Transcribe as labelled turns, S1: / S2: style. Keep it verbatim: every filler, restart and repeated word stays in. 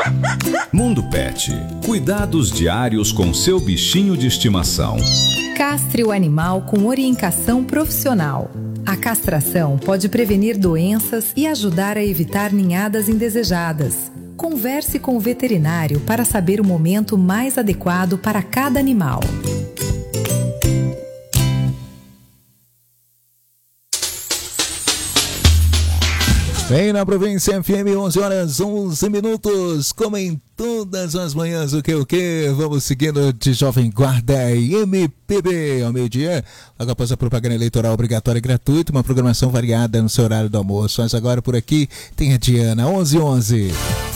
S1: Mundo Pet. Cuidados diários com seu bichinho de estimação.
S2: Castre o animal com orientação profissional. A castração pode prevenir doenças e ajudar a evitar ninhadas indesejadas. Converse com o veterinário para saber o momento mais adequado para cada animal.
S3: Vem na Província F M, onze horas, onze minutos, como em todas as manhãs, o que, o que? Vamos seguindo de Jovem Guarda e M P B ao meio-dia, logo após a propaganda eleitoral obrigatória e gratuita, uma programação variada no seu horário do almoço. Mas agora por aqui tem a Diana, onze e onze.